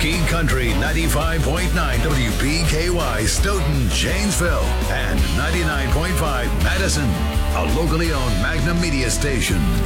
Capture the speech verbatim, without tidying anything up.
Teen Country ninety-five point nine W P K Y, Stoughton, Janesville, and ninety-nine point five Madison, a locally owned Magnum Media station.